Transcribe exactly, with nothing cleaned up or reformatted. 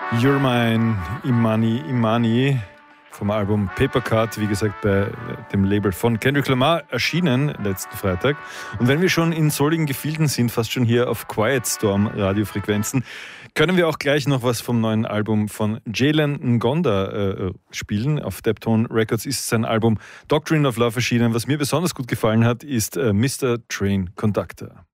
You're Mine, Imani, Imani vom Album Paper Cut, wie gesagt bei dem Label von Kendrick Lamar, erschienen letzten Freitag. Und wenn wir schon in soligen Gefilden sind, fast schon hier auf Quiet Storm Radiofrequenzen, können wir auch gleich noch was vom neuen Album von Jalen Ngonda äh, spielen. Auf Deptone Records ist sein Album Doctrine of Love erschienen. Was mir besonders gut gefallen hat, ist äh, Mister Train Conductor.